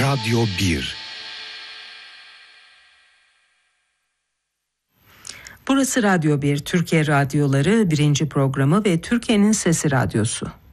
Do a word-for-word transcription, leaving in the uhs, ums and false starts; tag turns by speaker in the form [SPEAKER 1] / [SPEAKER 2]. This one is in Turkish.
[SPEAKER 1] Radyo bir.
[SPEAKER 2] Burası Radyo bir, Türkiye Radyoları birinci programı ve Türkiye'nin Sesi Radyosu.